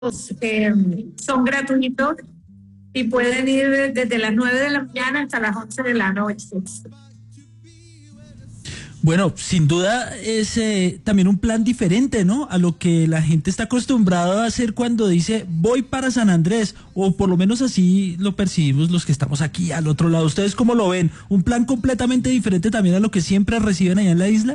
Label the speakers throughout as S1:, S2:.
S1: son gratuitos y pueden ir desde las 9 de la mañana hasta las 11 de la noche.
S2: Bueno, sin duda es también un plan diferente, ¿no? A lo que la gente está acostumbrada a hacer cuando dice voy para San Andrés, o por lo menos así lo percibimos los que estamos aquí al otro lado. ¿Ustedes cómo lo ven? ¿Un plan completamente diferente también a lo que siempre reciben allá en la isla?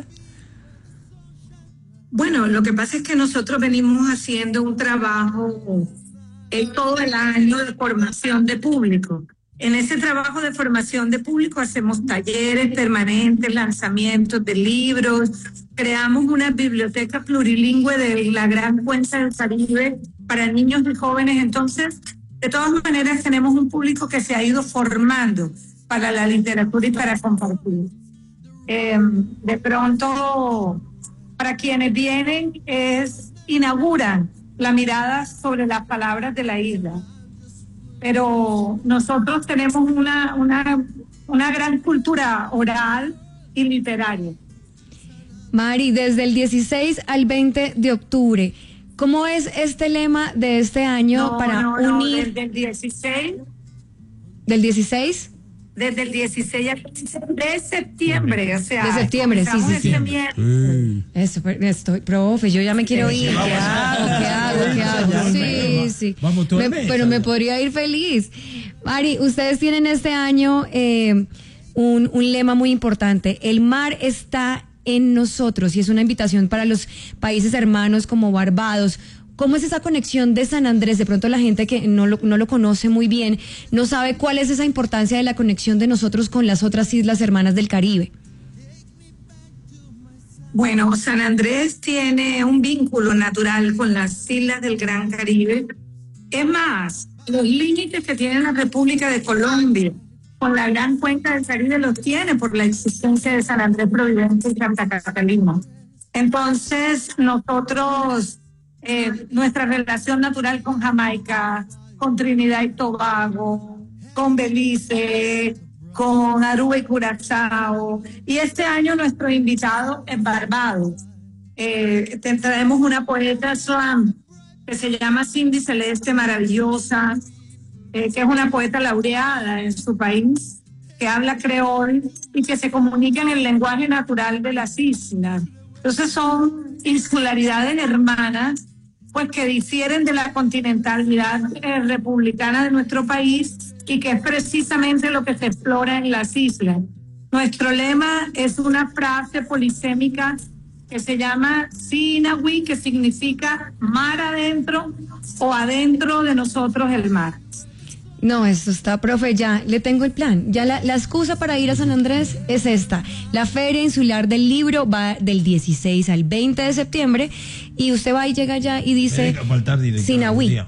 S1: Bueno, lo que pasa es que nosotros venimos haciendo un trabajo todo el año de formación de público. En ese trabajo de formación de público hacemos talleres permanentes, lanzamientos de libros, creamos una biblioteca plurilingüe de la Gran Cuenca del Caribe para niños y jóvenes. Entonces, de todas maneras, tenemos un público que se ha ido formando para la literatura y para compartir. De pronto, para quienes vienen, inauguran la mirada sobre las palabras de la isla. Pero nosotros tenemos una gran cultura oral y literaria.
S3: Mari, desde el 16 al 20 de octubre, ¿cómo es este lema de este año unir?
S1: Desde el 16.
S3: ¿Del 16?
S1: Desde el 16 al 16 de septiembre, o sea.
S3: De septiembre, sí. Eso, estoy, profe, yo ya me quiero ir. ¿Qué hago? Sí.
S4: Vamos todo el mes.
S3: Pero me podría ir feliz. Mari, ustedes tienen este año un lema muy importante. El mar está en nosotros, y es una invitación para los países hermanos como Barbados. ¿Cómo es esa conexión de San Andrés? De pronto la gente que no lo conoce muy bien no sabe cuál es esa importancia de la conexión de nosotros con las otras islas hermanas del Caribe.
S1: Bueno, San Andrés tiene un vínculo natural con las islas del Gran Caribe. Es más, los límites que tiene la República de Colombia con la Gran Cuenca del Caribe los tiene por la existencia de San Andrés, Providencia y Santa Catalina. Entonces, nosotros... nuestra relación natural con Jamaica, con Trinidad y Tobago, con Belice, con Aruba y Curazao. Y este año nuestro invitado es Barbados. Traemos una poeta slam que se llama Cindy Celeste Maravillosa, que es una poeta laureada en su país, que habla creol y que se comunica en el lenguaje natural de las islas. Entonces son insularidades hermanas, pues que difieren de la continentalidad republicana de nuestro país, y que es precisamente lo que se explora en las islas. Nuestro lema es una frase polisémica que se llama Sinawi, que significa mar adentro o adentro de nosotros el mar.
S3: No, eso está, profe, ya le tengo el plan. Ya la excusa para ir a San Andrés es esta. La Feria Insular del Libro va del 16 al 20 de septiembre y usted va y llega allá y dice Sinawi.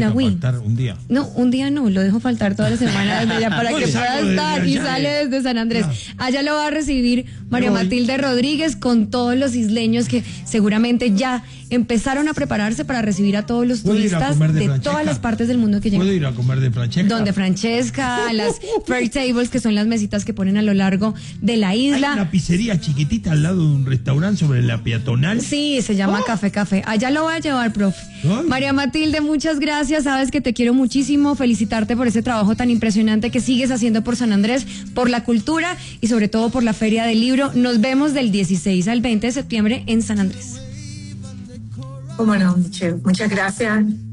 S4: Un día.
S3: No, un día no, lo dejo faltar toda la semana desde allá para que pueda estar, y sale desde San Andrés. Allá lo va a recibir María Matilde Rodríguez con todos los isleños que seguramente ya empezaron a prepararse para recibir a todos los turistas de todas las partes del mundo que llegan.
S4: ¿Puedo ir a comer de Francesca?
S3: Donde Francesca, las fair tables, que son las mesitas que ponen a lo largo de la isla.
S4: Hay una pizzería chiquitita al lado de un restaurante sobre la peatonal.
S3: Sí, se llama Café. Allá lo voy a llevar, profe. María Matilde, muchas gracias. Sabes que te quiero muchísimo. Felicitarte por ese trabajo tan impresionante que sigues haciendo por San Andrés, por la cultura y sobre todo por la Feria del Libro. Nos vemos del 16 al 20 de septiembre en San Andrés.
S1: Cómo no, Michelle. Muchas gracias.